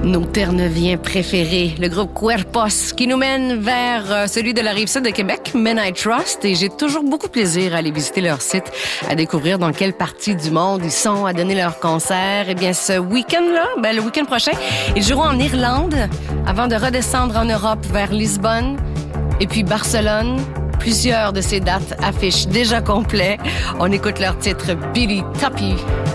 Nos Terre-Neuviens préférés, le groupe Cuerpos, qui nous mène vers celui de la Rive-Sud de Québec, Men I Trust, et j'ai toujours beaucoup de plaisir à aller visiter leur site, à découvrir dans quelle partie du monde ils sont, à donner leurs concerts. Eh bien, ce week-end-là, le week-end prochain, ils joueront en Irlande avant de redescendre en Europe vers Lisbonne et puis Barcelone. Plusieurs de ces dates affichent déjà complet. On écoute leur titre Billy Tuppy.